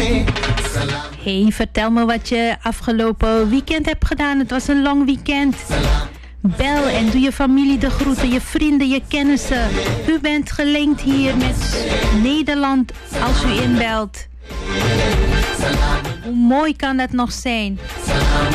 Hey, vertel me wat je afgelopen weekend hebt gedaan. Het was een lang weekend. Bel en doe je familie de groeten, je vrienden, je kennissen. U bent gelinkt hier met Nederland als u inbelt. Hoe mooi kan dat nog zijn?